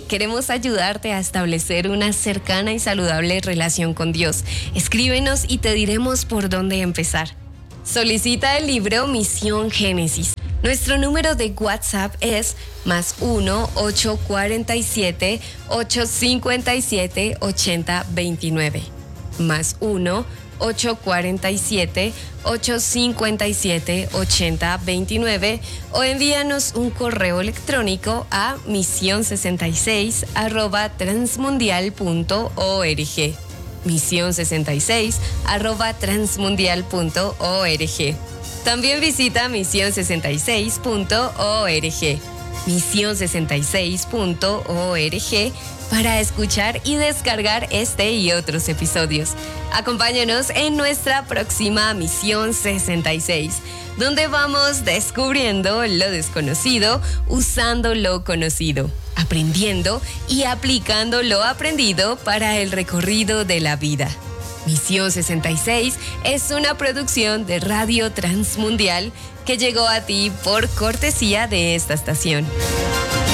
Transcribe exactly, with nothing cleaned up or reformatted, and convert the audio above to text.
queremos ayudarte a establecer una cercana y saludable relación con Dios. Escríbenos y te diremos por dónde empezar. Solicita el libro Misión Génesis. Nuestro número de WhatsApp es más uno ocho cuatro siete ocho cinco siete ocho cero dos nueve. Más uno ocho cuatro siete ocho cinco siete ocho cero dos nueve o envíanos un correo electrónico a misión sesenta y seis arroba transmundial punto org. misión sesenta y seis arroba transmundial punto org. También visita misión sesenta y seis punto org. misión sesenta y seis punto org para escuchar y descargar este y otros episodios. Acompáñanos en nuestra próxima Misión sesenta y seis, donde vamos descubriendo lo desconocido usando lo conocido, aprendiendo y aplicando lo aprendido para el recorrido de la vida. Misión sesenta y seis es una producción de Radio Transmundial que llegó a ti por cortesía de esta estación.